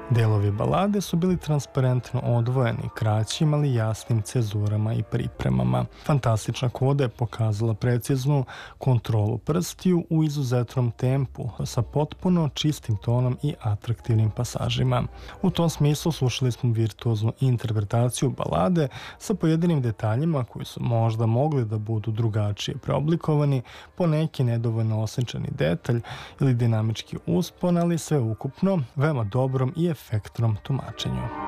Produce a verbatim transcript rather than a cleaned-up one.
Delovi balade su bili transparentno odvojeni, kraćim ali jasnim cezurama i pripremama. Fantastična koda je pokazala preciznu kontrolu prstiju u izuzetnom tempu, sa potpuno čistim tonom i atraktivnim pasažima. U tom smislu slušali smo virtuoznu interpretaciju balade sa pojedinim detaljima koji su možda mogli da budu drugačije preoblikovani po neki nedovoljno osjećani detalj ili dinamički uspon, ali sve ukupno veoma dobrom i efektnom tumačenju.